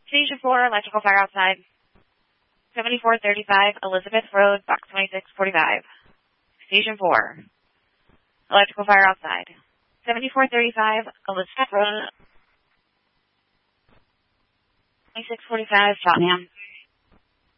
Station 4, electrical fire outside. 7435 Elizabeth Road, box 2645. Station 4, electrical fire outside. 7435 Elizabeth Road, 2645, Tottenham.